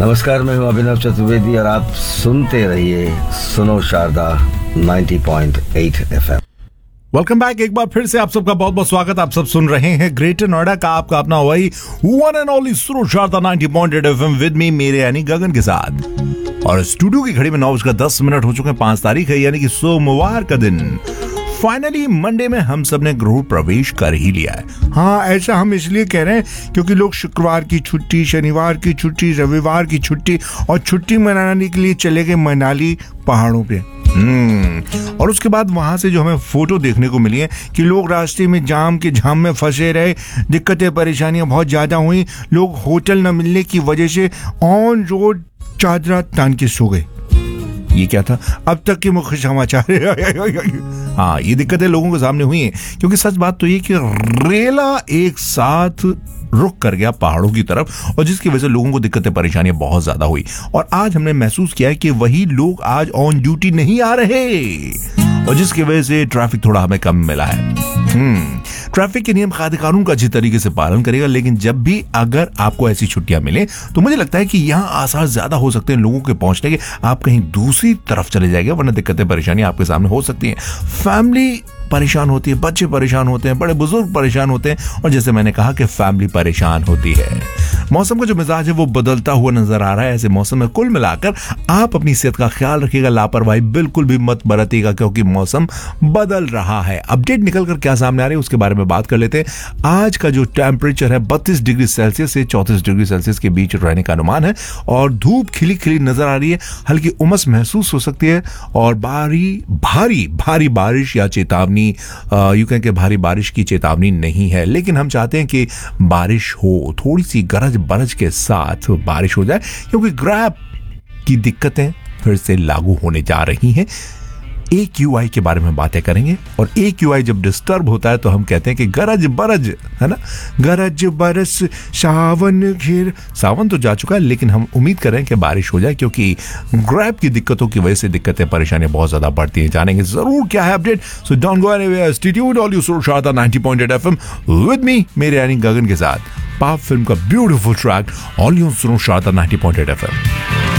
नमस्कार, मैं हूं अभिनव चतुर्वेदी और आप सुनते रहिए सुनो शारदा 90.8 FM। Welcome back. एक बार फिर से आप सबका बहुत बहुत स्वागत। आप सब सुन रहे हैं ग्रेटर नोएडा का आपका अपना वही वन एंड ओनली सुनो शारदा 90.8 FM विद मी, मेरे यानी गगन के साथ। और स्टूडियो की घड़ी में 9:10 हो चुके हैं। 5 तारीख है, यानी कि सोमवार का दिन। फाइनली मंडे में हम सब ने गृह प्रवेश कर ही लिया है। हाँ, ऐसा हम इसलिए कह रहे हैं क्योंकि लोग शुक्रवार की छुट्टी, शनिवार की छुट्टी, रविवार की छुट्टी और छुट्टी मनाने के लिए चले गए मनाली पहाड़ों पे। और उसके बाद वहां से जो हमें फोटो देखने को मिली है कि लोग रास्ते में जाम के झाम में फंसे रहे, दिक्कतें परेशानियां बहुत ज्यादा हुई। लोग होटल न मिलने की वजह से ऑन रोड चादरा तान के सो गए। ये क्या था अब तक के मुख्य समाचार। हाँ, ये दिक्कतें लोगों के सामने हुई हैं क्योंकि सच बात तो ये कि रेला एक साथ रुक कर गया पहाड़ों की तरफ, और जिसकी वजह से लोगों को दिक्कतें परेशानियां बहुत ज्यादा हुई। और आज हमने महसूस किया है कि वही लोग आज ऑन ड्यूटी नहीं आ रहे, और जिसकी वजह से ट्रैफिक थोड़ा हमें कम मिला है। ट्रैफिक के नियम कायदे कानून का अच्छी तरीके से पालन करेगा, लेकिन जब भी अगर आपको ऐसी छुट्टियां मिले तो मुझे लगता है कि यहाँ आसार ज्यादा हो सकते हैं लोगों के पहुंचने के। आप कहीं दूसरी तरफ चले जाएंगे, वरना दिक्कतें परेशानी आपके सामने हो सकती हैं। फैमिली परेशान होती है, बच्चे परेशान होते हैं, बड़े बुजुर्ग परेशान होते हैं, और जैसे मैंने कहा कि फैमिली परेशान होती है। मौसम का जो मिजाज है वो बदलता हुआ नजर आ रहा है। ऐसे मौसम में कुल मिलाकर आप अपनी सेहत का ख्याल रखिएगा, लापरवाही बिल्कुल भी मत बरतिएगा क्योंकि मौसम बदल रहा है। अपडेट निकल कर क्या सामने आ रही है उसके बारे में बात कर लेते हैं। आज का जो टेम्परेचर है 32 डिग्री सेल्सियस से 34 डिग्री सेल्सियस के बीच रहने का अनुमान है, और धूप खिली खिली नजर आ रही है। हल्की उमस महसूस हो सकती है, और भारी बारिश या चेतावनी, यूं कहें कि भारी बारिश की चेतावनी नहीं है, लेकिन हम चाहते हैं कि बारिश हो, थोड़ी सी गरज बरज के साथ बारिश हो जाए, क्योंकि ग्रैप की दिक्कतें फिर से लागू होने जा रही हैं। AQI के बारे में बातें करेंगे, और AQI जब डिस्टर्ब होता है तो हम कहते हैं कि गरज बरज, है ना, गरज बरस सावन घेर। सावन तो जा चुका है, लेकिन हम उम्मीद कर रहे हैं कि बारिश हो जाए, क्योंकि ग्रैप की दिक्कतों की वजह से दिक्कतें परेशानियां बहुत ज्यादा बढ़ती हैं। जानेंगे जरूर क्या है update. So don't go anywhere, stay tuned, all you सुनो शारदा 90.8 FM विद मी, मेरे यानी गगन के साथ। पाप फिल्म का ब्यूटीफुल ट्रैक ऑल यू सुनो शारदा 90.8 FM।